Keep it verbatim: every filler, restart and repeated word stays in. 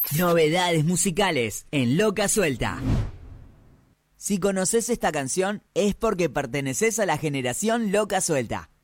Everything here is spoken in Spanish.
Novedades musicales en Loca Suelta. Si conoces esta canción es porque perteneces a la generación Loca Suelta.